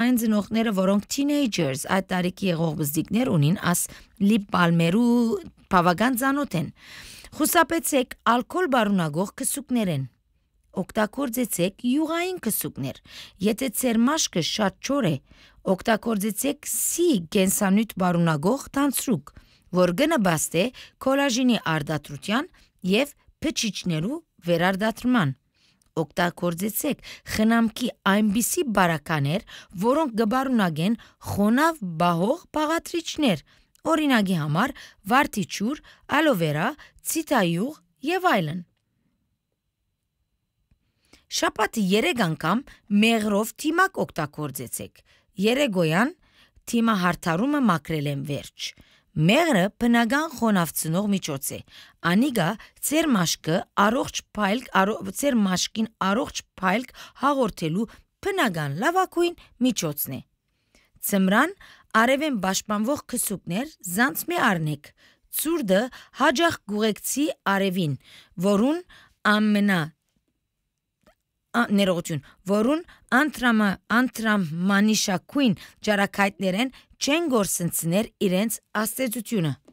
այն ծնողները, որոնք teenagers, այդ տարիքի եղող բզդիկներ ունին, աս լիպ բալմերու բավական ծանոթ են։ Խուսափեցեք ալկոհոլ բարունագող քսուկներեն։ Օգտագործեցեք յուղային քսուկներ։ Եթե ձեր մաշկը շատ չոր է, օգտագործեցեք C կենսանյութ բարունագող տանցրուկ, որ կնպաստի է կոլաժինի արտադրության և փչիչներու վերարտադրման։ Օգտագործեցեք խնամքի այնպիսի բարականեր, որոնք կբարունագեն խոնավ բահող բաղադրիչներ, օրինակի համար վարդիչուր, ալովերա, ցիտայուղ և այլն։ Շաբաթը 3 անգամ մեղրով թիմակ օգտագործեցեք։ Երեկոյան թիմահարդարումը մաքրել եմ վերջ։ Մեղրը բնական խոնավցնող միջոց է։ Անիկա ձեր մաշկին առողջ փայլք հաղորդելու բնական լավագույն միջոցն է։ Ձմռան արևեն պաշտպանվող քսուկներ զանց մի առնեք։ Ցուրտը հաճախ գուղեկցի արևին, որուն անտրամանիշակույն ջարակայթներեն չեն գործընծներ իրենց աստեցությունը։